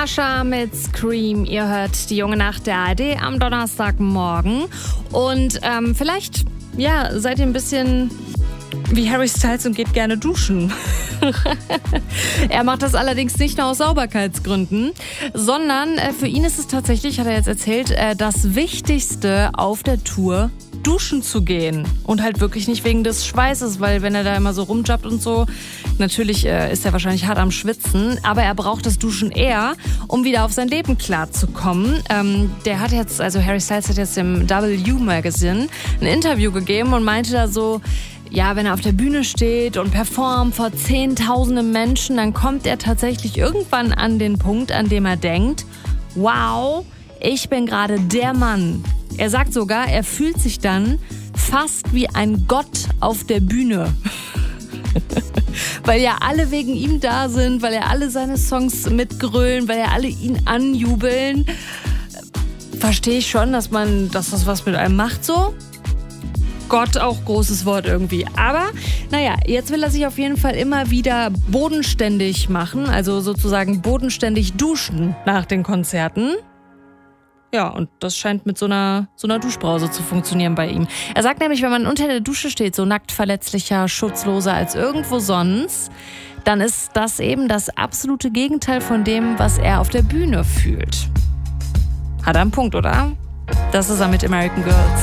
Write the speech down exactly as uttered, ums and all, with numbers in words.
Asha mit Scream. Ihr hört die junge Nacht der A R D am Donnerstagmorgen. Und ähm, vielleicht, ja, seid ihr ein bisschen wie Harry Styles und geht gerne duschen. Er macht das allerdings nicht nur aus Sauberkeitsgründen, sondern äh, für ihn ist es tatsächlich, hat er jetzt erzählt, äh, das Wichtigste auf der Tour, duschen zu gehen. Und halt wirklich nicht wegen des Schweißes, weil wenn er da immer so rumjumpt und so, natürlich äh, ist er wahrscheinlich hart am Schwitzen, aber er braucht das Duschen eher, um wieder auf sein Leben klarzukommen. Ähm, der hat jetzt, also Harry Styles hat jetzt im W Magazine ein Interview gegeben und meinte da so, ja, wenn er auf der Bühne steht und performt vor zehntausenden Menschen, dann kommt er tatsächlich irgendwann an den Punkt, an dem er denkt, wow, ich bin gerade der Mann. Er sagt sogar, er fühlt sich dann fast wie ein Gott auf der Bühne. Weil ja alle wegen ihm da sind, weil ja alle seine Songs mitgrölen, weil ja alle ihn anjubeln. Verstehe ich schon, dass man, dass das was mit einem macht so. Gott, auch großes Wort irgendwie. Aber naja, jetzt will er sich auf jeden Fall immer wieder bodenständig machen, also sozusagen bodenständig duschen nach den Konzerten. Ja, und das scheint mit so einer, so einer Duschbrause zu funktionieren bei ihm. Er sagt nämlich, wenn man unter der Dusche steht, so nackt, verletzlicher, schutzloser als irgendwo sonst, dann ist das eben das absolute Gegenteil von dem, was er auf der Bühne fühlt. Hat er einen Punkt, oder? Das ist er mit American Girls.